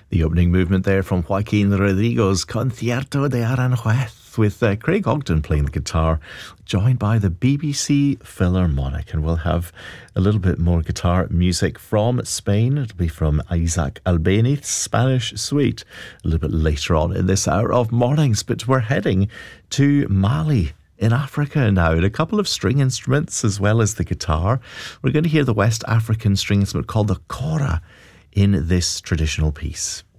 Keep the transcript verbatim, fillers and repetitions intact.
The opening movement there from Joaquin Rodrigo's Concierto de Aranjuez, with uh, Craig Ogden playing the guitar, joined by the B B C Philharmonic. And we'll have a little bit more guitar music from Spain. It'll be from Isaac Albéniz's Spanish Suite a little bit later on in this hour of mornings. But we're heading to Mali in Africa now, and a couple of string instruments as well as the guitar. We're going to hear the West African string instrument called the kora in this traditional piece.